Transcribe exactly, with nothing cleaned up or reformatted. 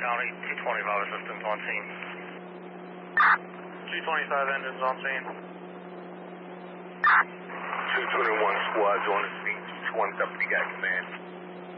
County, two twenty-five assistance on scene. two twenty-five engines on scene. two twenty-one squads on the scene, two twenty, company got command.